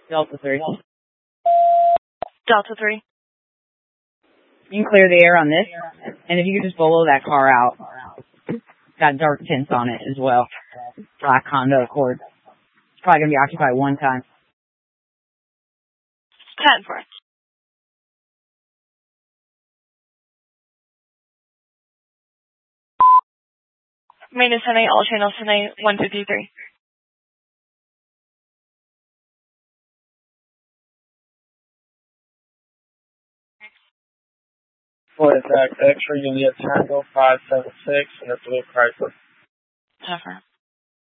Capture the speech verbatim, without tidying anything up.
Delta three. Delta three. You can clear the air on this, and if you could just blow that car out. Got dark tints on it as well. Black Honda Accord. It's probably going to be occupied one time. ten for it. Maintenance ten eight, all channels ten eight, one fifty-three. Flight attack X-ray, you'll get Tango five seven six, and it's a little Chrysler. Tougher.